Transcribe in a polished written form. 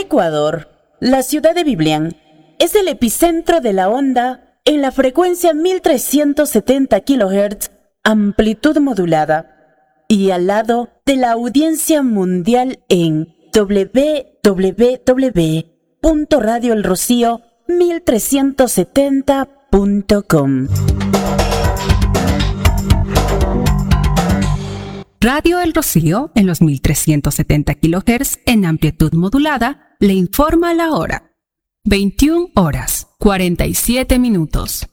Ecuador, la ciudad de Biblián, es el epicentro de la onda en la frecuencia 1370 kHz, amplitud modulada, y al lado de la audiencia mundial en www.radioelrocío1370.com. Radio El Rocío, en los 1370 kHz en amplitud modulada, le informa la hora. 21 horas, 47 minutos.